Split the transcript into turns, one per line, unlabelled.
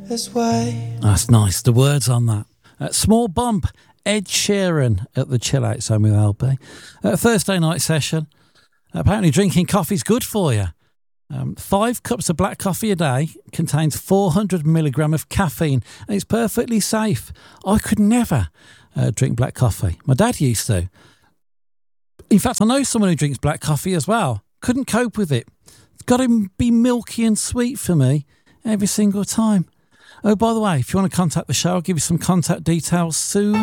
That's why.
That's nice, the words on that. Small Bump, Ed Sheeran at the Chill Out Zone with LB. Thursday night session. Apparently drinking coffee's good for you. 5 cups of black coffee a day contains 400 milligram of caffeine and it's perfectly safe. I could never drink black coffee. My dad used to. In fact, I know someone who drinks black coffee as well. Couldn't cope with it. It's got to be milky and sweet for me every single time. Oh, by the way, if you want to contact the show, I'll give you some contact details soon.